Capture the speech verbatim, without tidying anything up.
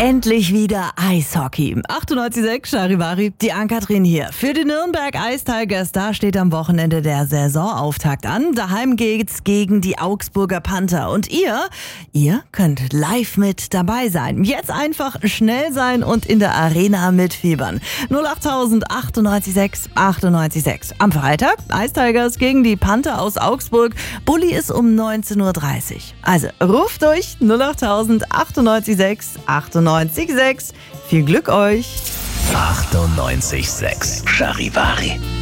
Endlich wieder Eishockey. achtundneunzig Komma sechs Charivari, die Ann-Kathrin hier. Für die Nürnberg Ice Tigers, da steht am Wochenende der Saisonauftakt an. Daheim geht's gegen die Augsburger Panther. Und ihr, ihr könnt live mit dabei sein. Jetzt einfach schnell sein und in der Arena mitfiebern. null achttausend achtundneunzig Komma sechs achtundneunzig Komma sechs. Am Freitag Ice Tigers gegen die Panther aus Augsburg. Bulli ist um neunzehn Uhr dreißig. Also ruft durch null achttausend achtundneunzig Komma sechs achtundneunzig Komma sechs. Viel Glück euch! achtundneunzig Komma sechs Charivari.